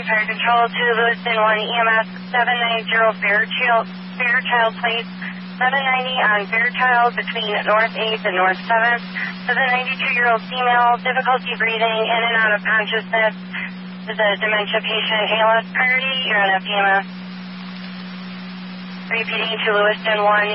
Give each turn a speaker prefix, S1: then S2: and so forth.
S1: fire control to Lewiston 1 EMS 790 Fairchild Place, 790 on Fairchild between North 8th and North 7th. For the 92-year-old female, difficulty breathing, in and out of consciousness. Is a dementia patient, ALS priority, you're on FEMS. Repeating to Lewiston 1